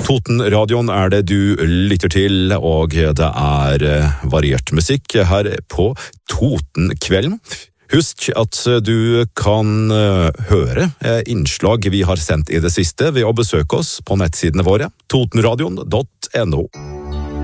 Totenradioen det du lytter til, og det variert musikk her på Totenkvelden. Husk at du kan høre innslag vi har sendt i det siste ved å besøke oss på nettsidene våre, totenradion.no.